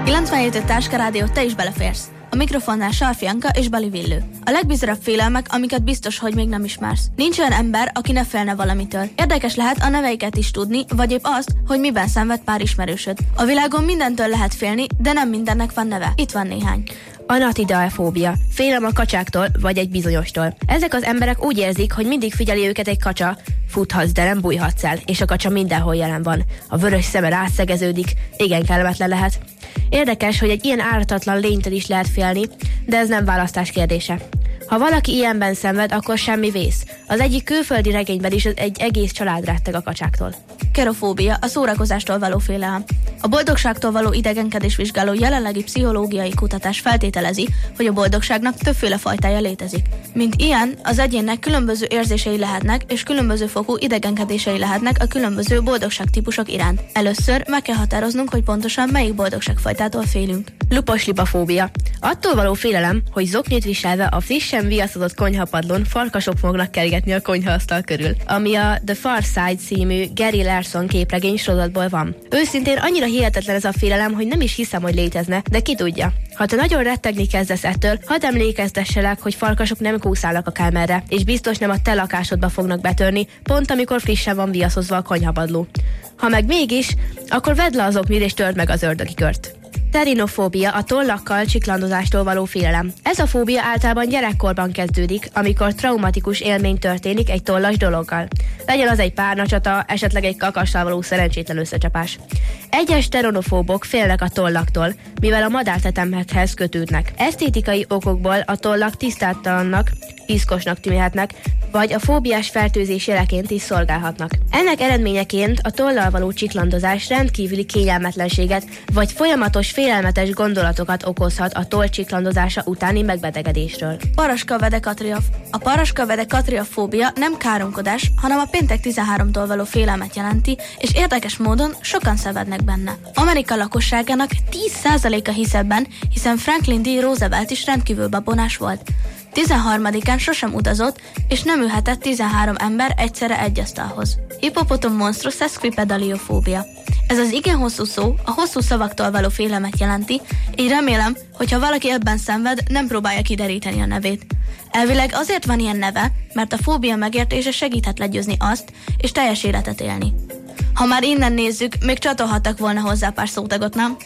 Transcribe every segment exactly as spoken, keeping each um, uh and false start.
kilencvenhét öt Táska Rádió, te is beleférsz. A mikrofonnál Sarfi Janka és Bali Villő. A legbizarabb félelmek, amiket biztos, hogy még nem ismersz. Nincs olyan ember, aki ne félne valamitől. Érdekes lehet a neveiket is tudni, vagy épp azt, hogy miben szenved pár ismerősöd. A világon mindentől lehet félni, de nem mindennek van neve. Itt van néhány. Anatidaefóbia. Félelem a kacsáktól, vagy egy bizonyostól. Ezek az emberek úgy érzik, hogy mindig figyeli őket egy kacsa, futhatsz, de nem bújhatsz el, és a kacsa mindenhol jelen van. A vörös szeme rátszegeződik, igen kellemetlen lehet. Érdekes, hogy egy ilyen ártatlan lénytől is lehet félni, de ez nem választás kérdése. Ha valaki ilyenben szenved, akkor semmi vész. Az egyik külföldi regényben is egy egész család retteg a kacsáktól. Kerofóbia, a szórakozástól való félelem. A boldogságtól való idegenkedés vizsgáló jelenlegi pszichológiai kutatás feltételezi, hogy a boldogságnak többféle fajtája létezik. Mint ilyen, az egyénnek különböző érzései lehetnek, és különböző fokú idegenkedései lehetnek a különböző boldogságtípusok iránt. Először meg kell határoznunk, hogy pontosan melyik boldogságfajtától félünk. Luposlipafóbia. Attól való félelem, hogy zoknit viselve a frissen viaszozott konyhapadlón farkasok fognak kergetni a konyhaasztal körül, ami a The Far Side című Gary Larson képregény sorozatból van. Őszintén annyira hihetetlen ez a félelem, hogy nem is hiszem, hogy létezne, de ki tudja. Ha te nagyon rettegni kezdesz ettől, hadd emlékeztesselek, hogy farkasok nem kúszálnak akármerre, és biztos nem a te lakásodba fognak betörni, pont amikor frissen van viaszozva a konyhapadló. Ha meg mégis, akkor vedd le az oknid és törd meg az ördögi kört. Terinofóbia, a tollakkal csiklandozástól való félelem. Ez a fóbia általában gyerekkorban kezdődik, amikor traumatikus élmény történik egy tollas dologgal. Legyen az egy párnacsata, esetleg egy kakassal való szerencsétlen összecsapás. Egyes teronofóbok félnek a tollaktól, mivel a madártetemekhez kötődnek. Esztétikai okokból a tollak tisztátalannak, piszkosnak tűnhetnek, vagy a fóbiás fertőzés jeleként is szolgálhatnak. Ennek eredményeként a tollal való csiklandozás rendkívüli kényelmetlenséget, vagy folyamatos félelmetes gondolatokat okozhat a toll csiklandozása utáni megbetegedésről. Paraskavedekatria. A paraskavedekatriafóbia nem káromkodás, hanem a péntek tizenháromtól való félelmet jelenti, és érdekes módon sokan szenvednek benne. Amerika lakosságának tíz százaléka hisz ebben, hiszen Franklin D. Roosevelt is rendkívül babonás volt. tizenharmadikán sosem utazott, és nem ülhetett tizenhárom ember egyszerre egy asztalhoz. Hippopotam monstrous sesquipedaliofóbia. Ez az igen hosszú szó a hosszú szavaktól való félelmet jelenti, így remélem, hogy ha valaki ebben szenved, nem próbálja kideríteni a nevét. Elvileg azért van ilyen neve, mert a fóbia megértése segíthet legyőzni azt, és teljes életet élni. Ha már innen nézzük, még csatolhattak volna hozzá pár szótagot, nem?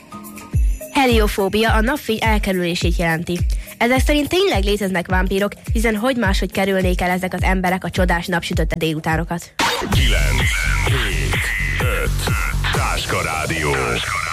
Heliofóbia a napfény elkerülését jelenti. Ezek szerint tényleg léteznek vámpírok, hiszen hogy máshogy kerülnék el ezek az emberek a csodás napsütötte délutánokat. kilenc, hét, öt, Táska Rádió.